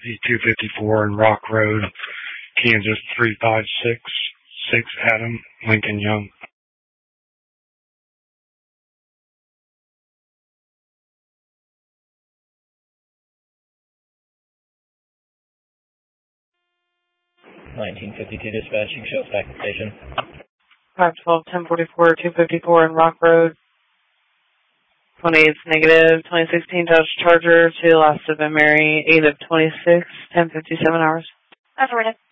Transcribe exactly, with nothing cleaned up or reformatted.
E two fifty-four and Rock Road, Kansas three five six six, Adam Lincoln Young. nineteen fifty-two dispatching, shows back to station. five twelve, ten forty-four, two fifty-four and Rock Road. twenty-eight negative, twenty sixteen Dodge Charger to Last of Mary, eight of twenty-six, ten fifty-seven hours. Affirmative.